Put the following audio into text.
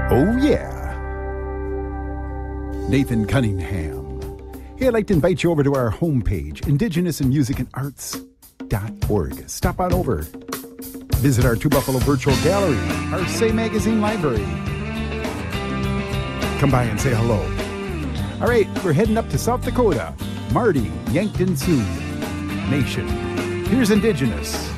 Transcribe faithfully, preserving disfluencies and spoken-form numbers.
Oh, yeah. Nathan Cunningham. Hey, I'd like to invite you over to our homepage, indigenous in music and arts dot org. Stop on over. Visit our Two Buffalo Virtual Gallery, our Say Magazine Library. Come by and say hello. All right, we're heading up to South Dakota. Marty, Yankton Sioux Nation. Here's Indigenous.